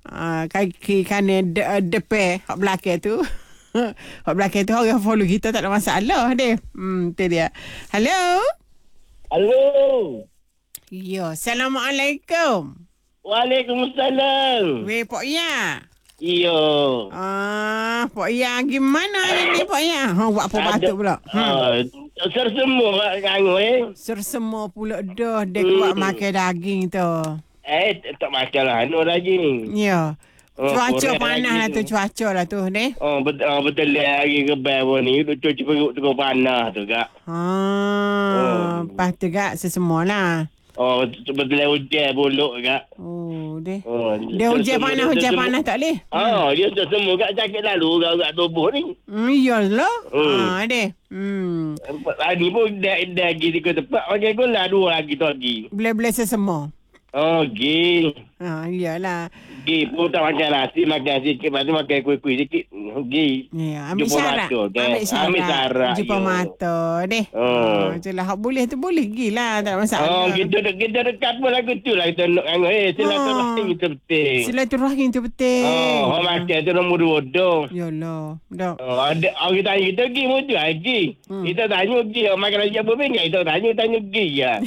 Kaki kanan depan hak belakang tu. Hak belakang tu orang follow kita tak ada masalah dia. Tu dia. Hello. Halo. Ya, Assalamualaikum. Waalaikumsalam. Weh Pak Ya. Iyo. Pak Ya gimana hari ni Pak Ya? Buat apa batuk pula? Sersemua kanggo Sersemua pula dah dia kuat makan daging tu. tak makan lah lagi. Ya. Cuaca panas lah tu, tu. cuaca lah tu ni. Betul lagi ke bawah ni cuci perut tu panas tu kak. Lepas tu kak sesemua lah. Betul hujan bolok kak. Dia. Dia hujan panas tak boleh. Dia semua kak sakit lalu kak tubuh ni. Iyalah. Dia. Hari pun dah lagi di tempat pakai gula dua lagi tu lagi. Boleh sesemua. Gi. Iyalah. Gi pun tak makan nasi, makan sikit, lepas tu makan kuih-kuih sikit. Gi. Ya, ambil Jumpa syarat. mata, ambil syarat. Jumpa mata deh. Itulah hak boleh tu boleh gila tak ada masalah. Kita dekat pun lagu tu lah kita nak silaturahim itu penting. Silaturahim tu penting. Makan tu nombor 2 dah. Yalah. Dah. Ada orang tanya kita Gi mudah Gi. Kita tanya Gi makan lagi apa pun kita tanya Gi ya.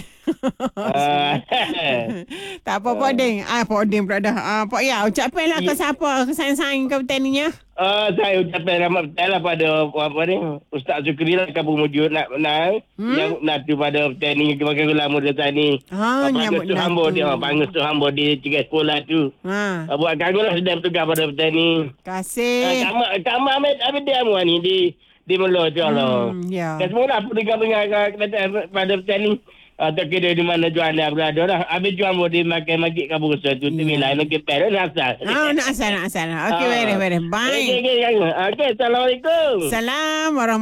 Tak apa Pak Ding. Pak Ding pula dah. Pak Ya, ucapkan lah ke siapa sayang-sayang ke petaninya. Saya ucapkan selamat petang lah pada apa ni Ustaz Sukri lah Kampung Mujur nak yang nak tu pada petani pakai gula muda tani. Nyambut Panggil tu hamba di tiga sekolah tu. Buat kagum lah sedang tugas pada petani. Kasih. Kamu ambil dia mu ni di Melo tu Allah. Ya. Dan semua apa pada petani. Tak kira di mana jualan berada dah. Habis jual boleh makan magik kabur tu. Tu bila nak kepel nak asal. Nak asal. Okey, beres. Bye. Okey, Assalamualaikum. Salam warahmatullahi